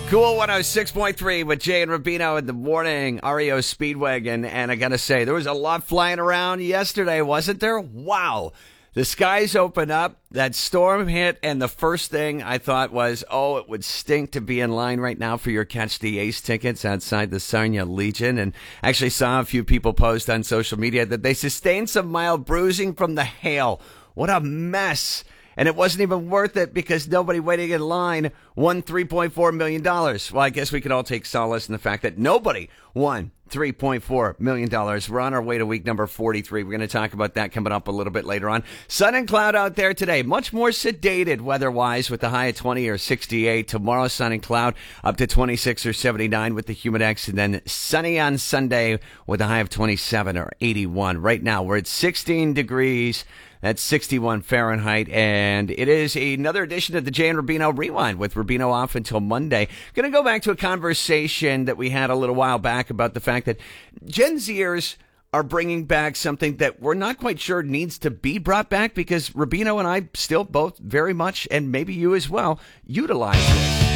Cool 106.3 with Jay and Rubino in the morning, REO Speedwagon. And I got to say, there was a lot flying around yesterday, wasn't there? Wow. The skies opened up, that storm hit, and the first thing I thought was, oh, it would stink to be in line right now for your Catch the Ace tickets outside the Sarnia Legion. And actually saw a few people post on social media that they sustained some mild bruising from the hail. What a mess. And it wasn't even worth it because nobody waiting in line won $3.4 million. Well, I guess we could all take solace in the fact that nobody won $3.4 million. We're on our way to week number 43. We're going to talk about that coming up a little bit later on. Sun and cloud out there today. Much more sedated weather-wise with the high of 20 or 68. Tomorrow, sun and cloud up to 26 or 79 with the humidex. And then sunny on Sunday with a high of 27 or 81. Right now, we're at 16 degrees. That's 61 Fahrenheit, and it is another edition of the Jay and Rubino Rewind with Rubino off until Monday. Going to go back to a conversation that we had a little while back about the fact that Gen Zers are bringing back something that we're not quite sure needs to be brought back because Rubino and I still both very much, and maybe you as well, utilize this.